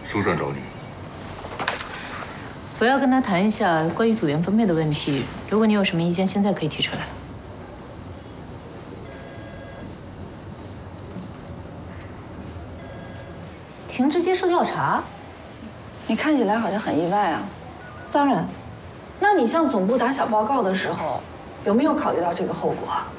苏站找你。 我要跟他谈一下关于组员分配的问题。如果你有什么意见，现在可以提出来。停职接受调查？ 你看起来好像很意外啊。 当然， 那你向总部打小报告的时候，有没有考虑到这个后果啊？